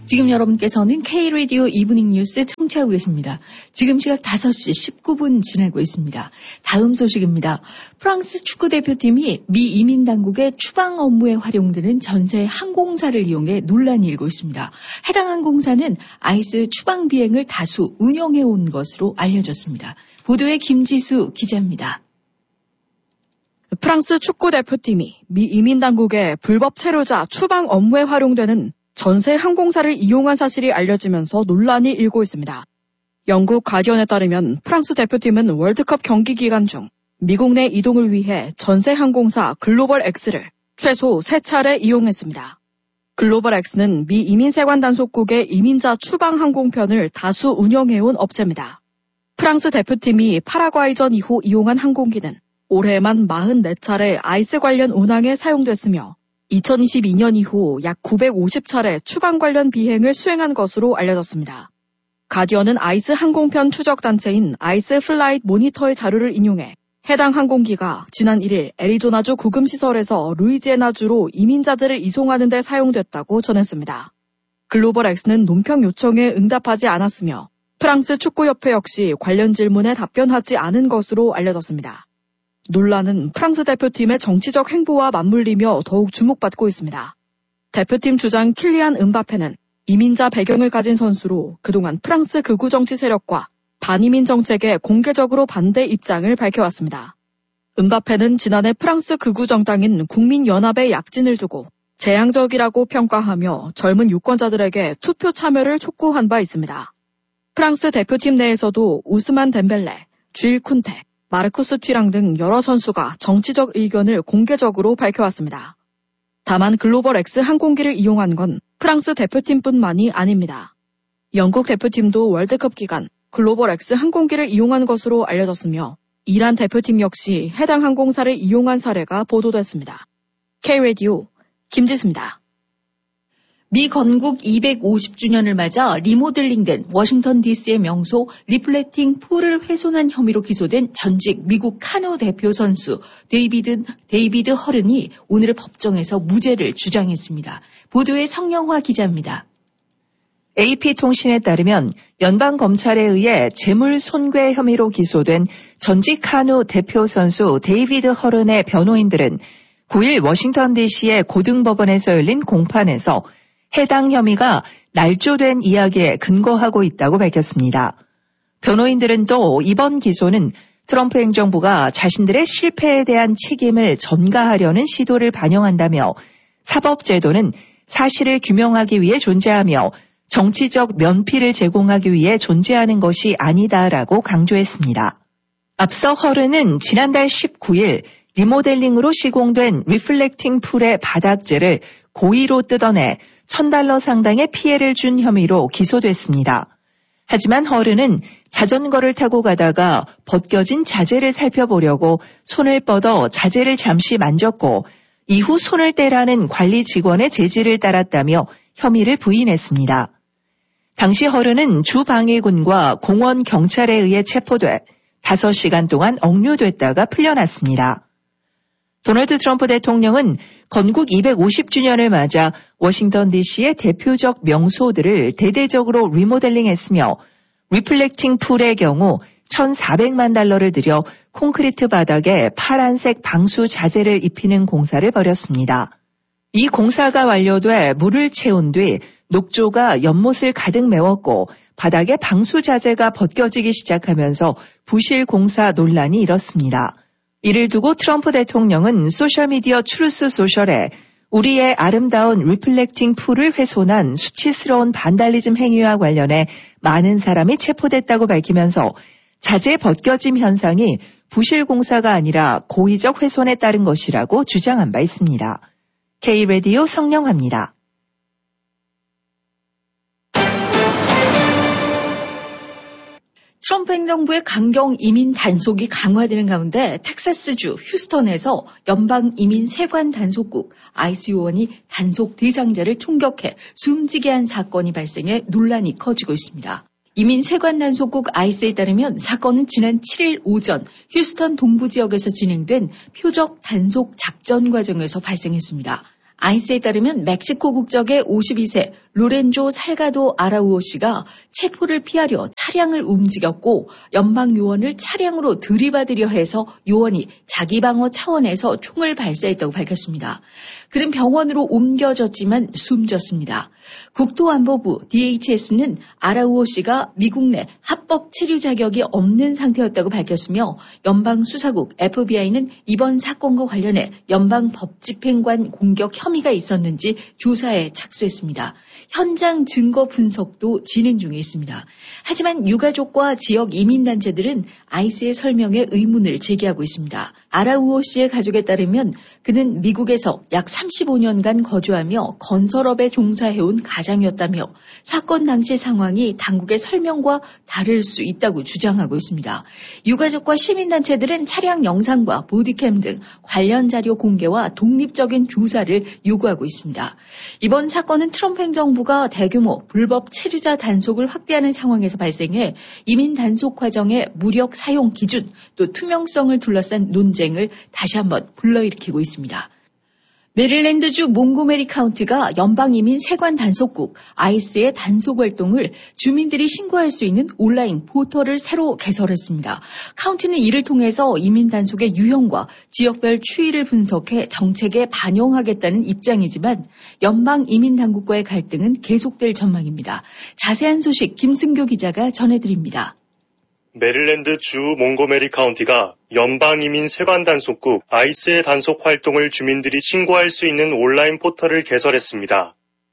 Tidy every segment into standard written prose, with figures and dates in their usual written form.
지금 여러분께서는 K-라디오 이브닝 뉴스 청취하고 계십니다. 지금 시각 5시 19분 지나고 있습니다. 다음 소식입니다. 프랑스 축구대표팀이 미 이민당국의 추방 업무에 활용되는 전세 항공사를 이용해 논란이 일고 있습니다. 해당 항공사는 아이스 추방 비행을 다수 운영해온 것으로 알려졌습니다. 보도에 김지수 기자입니다. 프랑스 축구대표팀이 미 이민당국의 불법 체류자 추방 업무에 활용되는 전세 항공사를 이용한 사실이 알려지면서 논란이 일고 있습니다. 영국 가디언에 따르면 프랑스 대표팀은 월드컵 경기 기간 중 미국 내 이동을 위해 전세 항공사 글로벌 X를 최소 3차례 이용했습니다. 글로벌 X는 미 이민세관 단속국의 이민자 추방 항공편을 다수 운영해온 업체입니다. 프랑스 대표팀이 파라과이전 이후 이용한 항공기는 올해만 44차례 아이스 관련 운항에 사용됐으며 2022년 이후 약 950차례 추방 관련 비행을 수행한 것으로 알려졌습니다. 가디언은 아이스 항공편 추적 단체인 아이스 플라이트 모니터의 자료를 인용해 해당 항공기가 지난 1일 애리조나주 구금시설에서 루이지애나주로 이민자들을 이송하는 데 사용됐다고 전했습니다. 글로벌 X는 논평 요청에 응답하지 않았으며 프랑스 축구협회 역시 관련 질문에 답변하지 않은 것으로 알려졌습니다. 논란은 프랑스 대표팀의 정치적 행보와 맞물리며 더욱 주목받고 있습니다. 대표팀 주장 킬리안 음바페는 이민자 배경을 가진 선수로 그동안 프랑스 극우 정치 세력과 반이민 정책에 공개적으로 반대 입장을 밝혀왔습니다. 음바페는 지난해 프랑스 극우 정당인 국민연합의 약진을 두고 재앙적이라고 평가하며 젊은 유권자들에게 투표 참여를 촉구한 바 있습니다. 프랑스 대표팀 내에서도 우스만 덴벨레, 쥘 쿤테, 마르쿠스 튀랑 등 여러 선수가 정치적 의견을 공개적으로 밝혀왔습니다. 다만 글로벌 X 항공기를 이용한 건 프랑스 대표팀뿐만이 아닙니다. 영국 대표팀도 월드컵 기간 글로벌 X 항공기를 이용한 것으로 알려졌으며 이란 대표팀 역시 해당 항공사를 이용한 사례가 보도됐습니다. K-라디오 김지수입니다. 미 건국 250주년을 맞아 리모델링된 워싱턴 DC의 명소 리플렉팅 풀을 훼손한 혐의로 기소된 전직 미국 카누 대표 선수 데이비드 허른이 오늘 법정에서 무죄를 주장했습니다. 보도에 성영화 기자입니다. AP통신에 따르면 연방검찰에 의해 재물 손괴 혐의로 기소된 전직 카누 대표 선수 데이비드 허른의 변호인들은 9일 워싱턴 DC의 고등법원에서 열린 공판에서 해당 혐의가 날조된 이야기에 근거하고 있다고 밝혔습니다. 변호인들은 또 이번 기소는 트럼프 행정부가 자신들의 실패에 대한 책임을 전가하려는 시도를 반영한다며 사법제도는 사실을 규명하기 위해 존재하며 정치적 면피를 제공하기 위해 존재하는 것이 아니다라고 강조했습니다. 앞서 허른은 지난달 19일 리모델링으로 시공된 리플렉팅 풀의 바닥재를 고의로 뜯어내 $1,000 상당의 피해를 준 혐의로 기소됐습니다. 하지만 허른은 자전거를 타고 가다가 벗겨진 자재를 살펴보려고 손을 뻗어 자재를 잠시 만졌고 이후 손을 떼라는 관리 직원의 제지를 따랐다며 혐의를 부인했습니다. 당시 허른은 주방위군과 공원 경찰에 의해 체포돼 5시간 동안 억류됐다가 풀려났습니다. 도널드 트럼프 대통령은 건국 250주년을 맞아 워싱턴 DC의 대표적 명소들을 대대적으로 리모델링했으며 리플렉팅 풀의 경우 $1,400만 들여 콘크리트 바닥에 파란색 방수 자재를 입히는 공사를 벌였습니다. 이 공사가 완료돼 물을 채운 뒤 녹조가 연못을 가득 메웠고 바닥에 방수 자재가 벗겨지기 시작하면서 부실 공사 논란이 일었습니다. 이를 두고 트럼프 대통령은 소셜미디어 트루스 소셜에 우리의 아름다운 리플렉팅 풀을 훼손한 수치스러운 반달리즘 행위와 관련해 많은 사람이 체포됐다고 밝히면서 자재 벗겨짐 현상이 부실 공사가 아니라 고의적 훼손에 따른 것이라고 주장한 바 있습니다. K-라디오 성령합니다. 트럼프 행정부의 강경 이민 단속이 강화되는 가운데 텍사스주 휴스턴에서 연방 이민 세관 단속국 ICE 요원이 단속 대상자를 총격해 숨지게 한 사건이 발생해 논란이 커지고 있습니다. 이민 세관 단속국 ICE에 따르면 사건은 지난 7일 오전 휴스턴 동부 지역에서 진행된 표적 단속 작전 과정에서 발생했습니다. 아이스에 따르면 멕시코 국적의 52세 로렌조 살가도 아라우오 씨가 체포를 피하려 차량을 움직였고 연방 요원을 차량으로 들이받으려 해서 요원이 자기 방어 차원에서 총을 발사했다고 밝혔습니다. 그는 병원으로 옮겨졌지만 숨졌습니다. 국토안보부 DHS는 아라우오 씨가 미국 내 합법 체류 자격이 없는 상태였다고 밝혔으며 연방수사국 FBI는 이번 사건과 관련해 연방법집행관 공격 혐의가 있었는지 조사에 착수했습니다. 현장 증거 분석도 진행 중에 있습니다. 하지만 유가족과 지역 이민단체들은 아이스의 설명에 의문을 제기하고 있습니다. 아라우오 씨의 가족에 따르면 그는 미국에서 약 35년간 거주하며 건설업에 종사해온 가장이었다며 사건 당시 상황이 당국의 설명과 다를 수 있다고 주장하고 있습니다. 유가족과 시민단체들은 차량 영상과 보디캠 등 관련 자료 공개와 독립적인 조사를 요구하고 있습니다. 이번 사건은 트럼프 행정부가 대규모 불법 체류자 단속을 확대하는 상황에서 발생해 이민 단속 과정의 무력 사용 기준 또 투명성을 둘러싼 논쟁을 다시 한번 불러일으키고 있습니다. 메릴랜드주 몽고메리 카운티가 연방이민 세관 단속국 아이스의 단속 활동을 주민들이 신고할 수 있는 온라인 포털을 새로 개설했습니다. 카운티는 이를 통해서 이민 단속의 유형과 지역별 추이를 분석해 정책에 반영하겠다는 입장이지만 연방 이민 당국과의 갈등은 계속될 전망입니다. 자세한 소식 김승교 기자가 전해드립니다. 메릴랜드 주 몽고메리 카운티가 연방이민 세관 단속국 아이스의 단속 활동을 주민들이 신고할 수 있는 온라인 포털을 개설했습니다.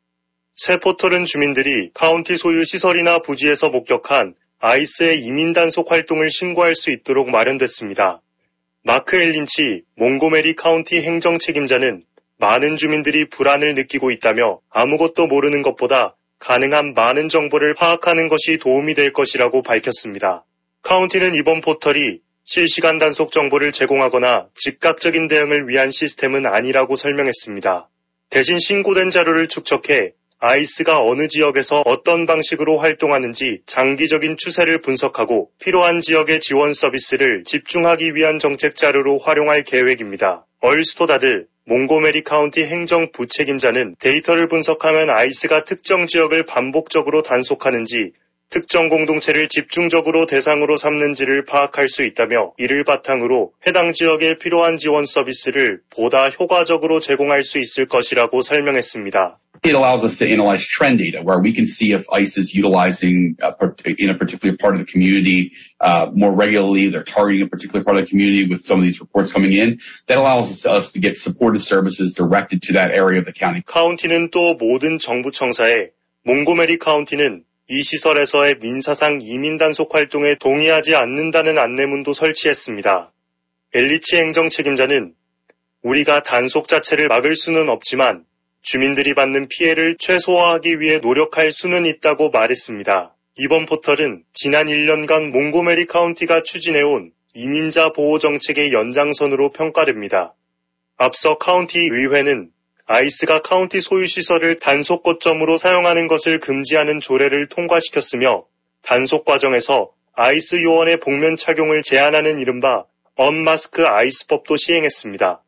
새 포털은 주민들이 카운티 소유 시설이나 부지에서 목격한 아이스의 이민 단속 활동을 신고할 수 있도록 마련됐습니다. 마크 엘린치 몽고메리 카운티 행정 책임자는 많은 주민들이 불안을 느끼고 있다며 아무것도 모르는 것보다 가능한 많은 정보를 파악하는 것이 도움이 될 것이라고 밝혔습니다. 카운티는 이번 포털이 실시간 단속 정보를 제공하거나 즉각적인 대응을 위한 시스템은 아니라고 설명했습니다. 대신 신고된 자료를 축적해 아이스가 어느 지역에서 어떤 방식으로 활동하는지 장기적인 추세를 분석하고 필요한 지역의 지원 서비스를 집중하기 위한 정책 자료로 활용할 계획입니다. 얼스토다드 몽고메리 카운티 행정 부책임자는 데이터를 분석하면 아이스가 특정 지역을 반복적으로 단속하는지 특정 공동체를 집중적으로 대상으로 삼는지를 파악할 수 있다며 이를 바탕으로 해당 지역에 필요한 지원 서비스를 보다 효과적으로 제공할 수 있을 것이라고 설명했습니다. It allows us to analyze trend data where we can see if ICE is utilizing in a particular part of the community more regularly. They're targeting a particular part of the community with some of these reports coming in. That allows us to get supportive services directed to that area of the county. 카운티는 또 모든 정부 청사에 몽고메리 카운티는 이 시설에서의 민사상 이민 단속 활동에 동의하지 않는다는 안내문도 설치했습니다. 엘리치 행정 책임자는 우리가 단속 자체를 막을 수는 없지만 주민들이 받는 피해를 최소화하기 위해 노력할 수는 있다고 말했습니다. 이번 포털은 지난 1년간 몽고메리 카운티가 추진해온 이민자 보호 정책의 연장선으로 평가됩니다. 앞서 카운티 의회는 아이스가 카운티 소유 시설을 단속 거점으로 사용하는 것을 금지하는 조례를 통과시켰으며 단속 과정에서 아이스 요원의 복면 착용을 제한하는 이른바 언마스크 아이스법도 시행했습니다.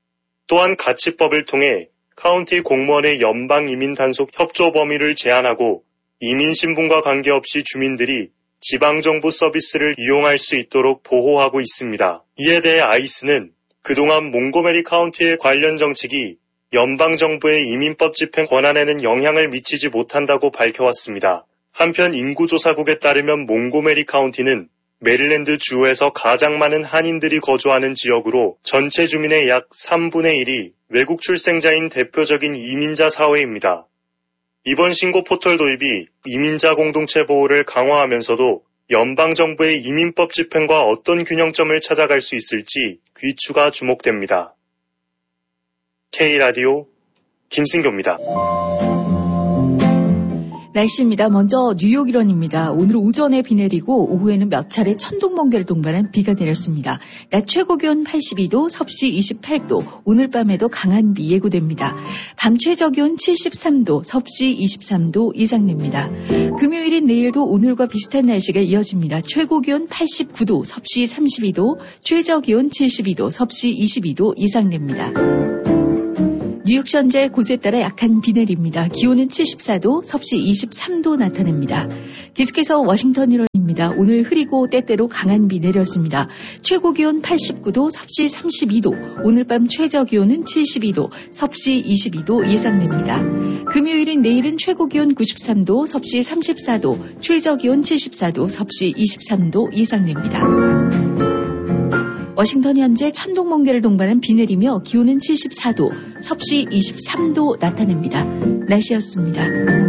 또한 가치법을 통해 카운티 공무원의 연방 이민 단속 협조 범위를 제한하고 이민 신분과 관계없이 주민들이 지방정부 서비스를 이용할 수 있도록 보호하고 있습니다. 이에 대해 아이스는 그동안 몽고메리 카운티의 관련 정책이 연방정부의 이민법 집행 권한에는 영향을 미치지 못한다고 밝혀왔습니다. 한편 인구조사국에 따르면 몽고메리 카운티는 메릴랜드 주에서 가장 많은 한인들이 거주하는 지역으로 전체 주민의 약 3분의 1이 외국 출생자인 대표적인 이민자 사회입니다. 이번 신고 포털 도입이 이민자 공동체 보호를 강화하면서도 연방정부의 이민법 집행과 어떤 균형점을 찾아갈 수 있을지 귀추가 주목됩니다. K라디오 김승교입니다. 날씨입니다. 먼저 뉴욕 일원입니다. 오늘 오전에 비 내리고 오후에는 몇 차례 천둥 번개를 동반한 비가 내렸습니다. 낮 최고 기온 82도, 섭씨 28도, 오늘 밤에도 강한 비 예고됩니다. 밤 최저 기온 73도, 섭씨 23도 예상됩니다. 금요일인 내일도 오늘과 비슷한 날씨가 이어집니다. 최고 기온 89도, 섭씨 32도, 최저 기온 72도, 섭씨 22도 예상됩니다. 뉴욕 현재 곳에 따라 약한 비 내립니다. 기온은 74도, 섭씨 23도 나타납니다. 계속해서 워싱턴 일원입니다. 오늘 흐리고 때때로 강한 비 내렸습니다. 최고 기온 89도, 섭씨 32도, 오늘 밤 최저 기온은 72도, 섭씨 22도 예상됩니다. 금요일인 내일은 최고 기온 93도, 섭씨 34도, 최저 기온 74도, 섭씨 23도 예상됩니다. 워싱턴 현재 천둥 번개를 동반한 비 내리며 기온은 74도, 섭씨 23도 나타납니다. 날씨였습니다.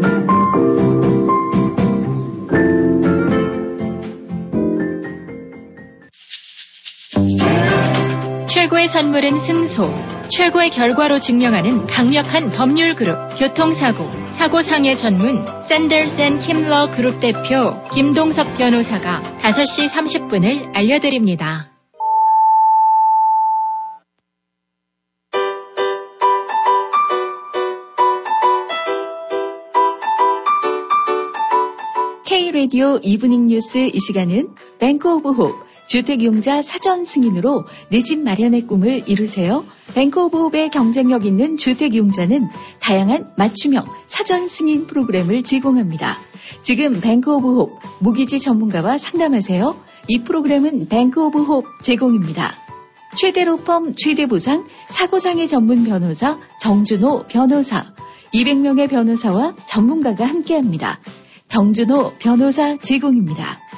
최고의 선물은 승소. 최고의 결과로 증명하는 강력한 법률 그룹 교통사고. 사고상해 전문 샌더스 앤 킴러 그룹 대표 김동석 변호사가 5시 30분을 알려드립니다. K-라디오 이브닝 뉴스 이 시간은 뱅크 오브 홉 주택이용자 사전 승인으로 내 집 마련의 꿈을 이루세요. 뱅크 오브 홉의 경쟁력 있는 주택이용자는 다양한 맞춤형 사전 승인 프로그램을 제공합니다. 지금 뱅크 오브 홉 모기지 전문가와 상담하세요. 이 프로그램은 뱅크 오브 홉 제공입니다. 최대 로펌, 최대 보상, 사고상해 전문 변호사 정준호 변호사, 200명의 변호사와 전문가가 함께합니다. 정준호 변호사 제공입니다.